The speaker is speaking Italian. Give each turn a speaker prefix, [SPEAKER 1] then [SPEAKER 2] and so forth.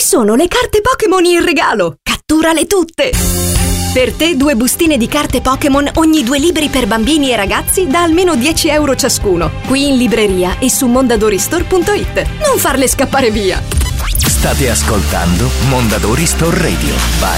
[SPEAKER 1] sono le carte Pokémon in regalo! Catturale tutte! Per te 2 bustine di carte Pokémon ogni 2 libri per bambini e ragazzi da almeno 10 euro ciascuno. Qui in libreria e su mondadoristor.it. Non farle scappare via!
[SPEAKER 2] State ascoltando Mondadori Store Radio by